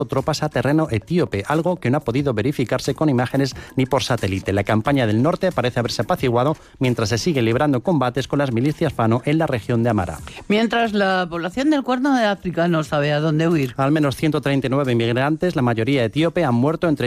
tropas a terreno etíope, algo que no ha podido verificarse con imágenes ni por satélite. La campaña del norte parece haberse apaciguado mientras se sigue librando combates con las milicias Fano en la región de Amara. Mientras la población del Cuerno de África no sabe a dónde huir. Al menos 139 inmigrantes, la mayoría etíope, han muerto entre